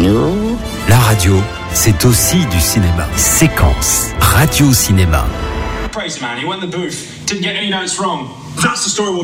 nous. La radio, c'est aussi du cinéma. Séquence Radio Cinéma. Crazy man, he went in the booth, didn't get any notes wrong. That's the story we'll